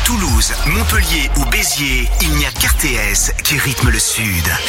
Toulouse, Montpellier ou Béziers, il n'y a qu'RTS qui rythme le Sud.